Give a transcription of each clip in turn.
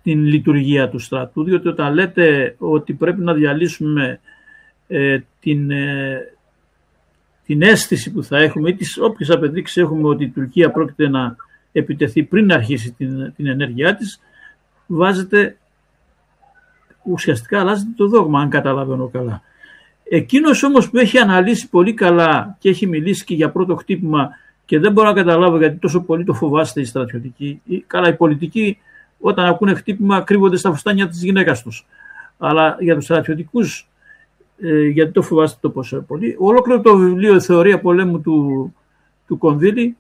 την λειτουργία του στρατού, διότι όταν λέτε ότι πρέπει να διαλύσουμε την αίσθηση που θα έχουμε ή τις όποιες απαιτήσεις έχουμε ότι η Τουρκία πρόκειται να επιτεθεί πριν να αρχίσει την ενέργειά της, ουσιαστικά αλλάζεται το δόγμα, αν καταλαβαίνω καλά. Εκείνος όμως που έχει αναλύσει πολύ καλά και έχει μιλήσει και για πρώτο χτύπημα και δεν μπορώ να καταλάβω γιατί τόσο πολύ το φοβάστε οι στρατιωτικοί. Καλά, οι πολιτικοί όταν ακούνε χτύπημα κρύβονται στα φουστάνια της γυναίκας τους. Αλλά για τους στρατιωτικούς, γιατί το φοβάστε τόσο πολύ, ολόκληρο το βιβλίο «Θεωρία πολέμου» του Κονδύλη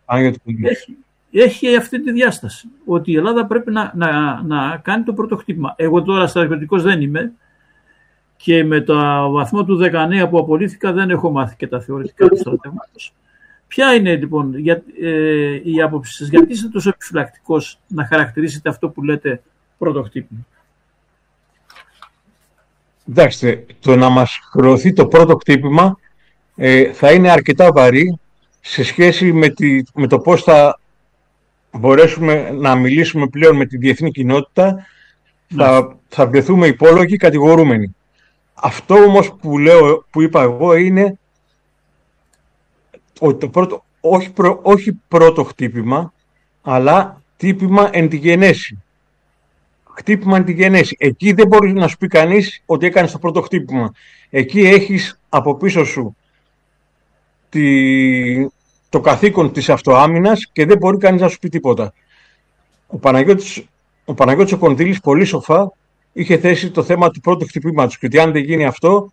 έχει αυτή τη διάσταση. Ότι η Ελλάδα πρέπει να κάνει το πρώτο χτύπημα. Εγώ τώρα στρατιωτικός δεν είμαι και με το βαθμό του 19 που απολύθηκα δεν έχω μάθει και τα θεωρητικά του στρατεύματος. Ποια είναι λοιπόν η άποψη σας, γιατί είστε τόσο επιφυλακτικός να χαρακτηρίσετε αυτό που λέτε πρώτο χτύπημα? Εντάξει, το να μας χρεωθεί το πρώτο χτύπημα θα είναι αρκετά βαρύ σε σχέση με το πώς θα μπορέσουμε να μιλήσουμε πλέον με τη διεθνή κοινότητα, θα βρεθούμε υπόλογοι, κατηγορούμενοι. Αυτό όμως που είπα εγώ είναι ότι όχι πρώτο χτύπημα, αλλά χτύπημα εν τη γενέση. Χτύπημα εν τη γενέση. Εκεί δεν μπορεί να σου πει κανείς ότι έκανες το πρώτο χτύπημα. Εκεί έχεις από πίσω σου το καθήκον της αυτοάμυνας και δεν μπορεί κανείς να σου πει τίποτα. Ο Παναγιώτης ο Κονδύλης πολύ σοφά είχε θέσει το θέμα του πρώτου χτυπήματος και ότι αν δεν γίνει αυτό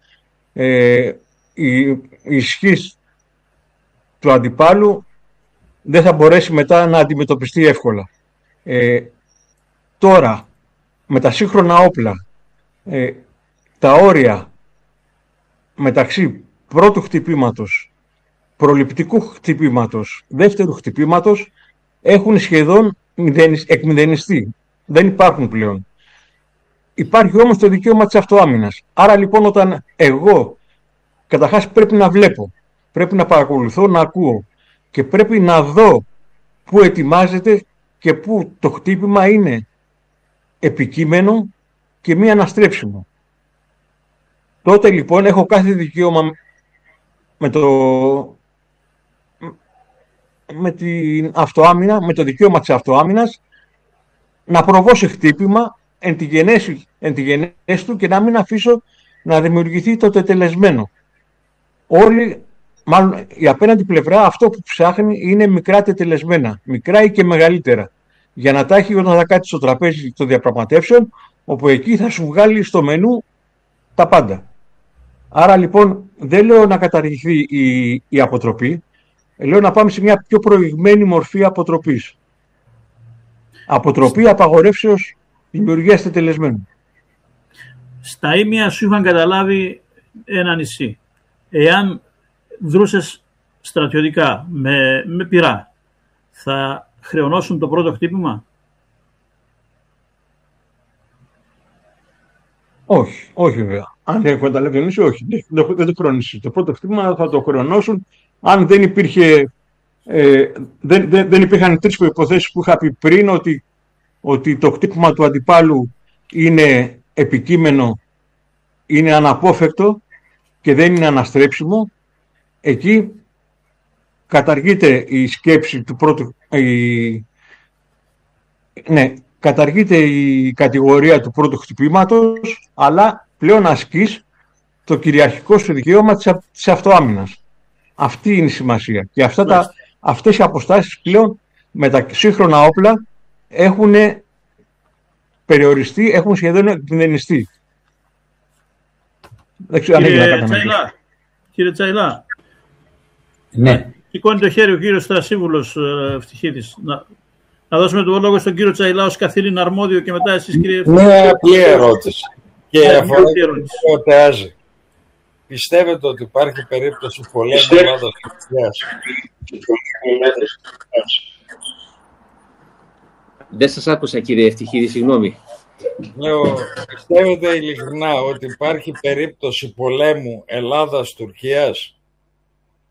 η ισχύς του αντιπάλου δεν θα μπορέσει μετά να αντιμετωπιστεί εύκολα. Τώρα, με τα σύγχρονα όπλα, τα όρια μεταξύ πρώτου χτυπήματος, προληπτικού χτυπήματος, δεύτερου χτυπήματος έχουν σχεδόν εκμηδενιστεί. Δεν υπάρχουν πλέον. Υπάρχει όμως το δικαίωμα της αυτοάμυνας. Άρα λοιπόν όταν εγώ καταρχάς πρέπει να βλέπω, πρέπει να παρακολουθώ, να ακούω και πρέπει να δω πού ετοιμάζεται και πού το χτύπημα είναι επικείμενο και μη αναστρέψιμο. Τότε λοιπόν έχω κάθε δικαίωμα με την αυτοάμυνα, με το δικαίωμα της αυτοάμυνας να προβώ σε χτύπημα εν τη γενέση του και να μην αφήσω να δημιουργηθεί το τετελεσμένο. Μάλλον η απέναντι πλευρά αυτό που ψάχνει είναι μικρά τετελεσμένα, μικρά ή και μεγαλύτερα, για να τα έχει όταν θα κάτσει στο τραπέζι των διαπραγματεύσεων, όπου εκεί θα σου βγάλει στο μενού τα πάντα. Άρα λοιπόν δεν λέω να καταργηθεί η αποτροπή, λέω να πάμε σε μια πιο προηγμένη μορφή αποτροπής. Αποτροπή απαγορεύσεως δημιουργίας τετελεσμένου. Στα ήμια σου είχαν καταλάβει ένα νησί. Εάν δρούσες στρατιωτικά με πυρά, θα χρεωνώσουν το πρώτο χτύπημα? Όχι βέβαια. Αν έχω καταλάβει το νησί, όχι. Δεν το χρεώνει. Το πρώτο χτύπημα θα το χρεωνώσουν αν δεν υπήρχε. Δεν υπήρχαν τρεις προϋποθέσεις που είχα πει πριν, ότι το χτύπημα του αντιπάλου είναι επικείμενο, είναι αναπόφευκτο και δεν είναι αναστρέψιμο. Εκεί καταργείται η σκέψη του πρώτου, καταργείται η κατηγορία του πρώτου χτυπήματος, αλλά πλέον ασκείς το κυριαρχικό σου δικαίωμα της αυτοάμυνας. Αυτή είναι η σημασία. Και αυτές οι αποστάσεις πλέον με τα σύγχρονα όπλα έχουν περιοριστεί, έχουν σχεδόν εκμηδενιστεί. Κύριε Τσαϊλά, ναι. Σηκώνει το χέρι ο κύριος Στρασίβουλος Ευτυχίδης. Να δώσουμε το λόγο στον κύριο Τσαϊλά ως καθήλυνα αρμόδιο και μετά εσείς κύριε Ευτυχίδη. Ναι, απλή ερώτηση. Και αφορά το ΤΕΑΖΗ. Πιστεύετε ότι υπάρχει περίπτωση πολέμου Ελλάδας-Τουρκίας? Δεν σας άκουσα κύριε Ευτυχίδη, συγγνώμη. Λέω, πιστεύετε ειλικρινά ότι υπάρχει περίπτωση πολέμου Ελλάδας-Τουρκίας?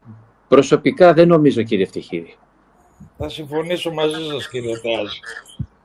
Προσωπικά δεν νομίζω κύριε Ευτυχίδη. Θα συμφωνήσω μαζί σας κύριε ΤΕΑΖΗ.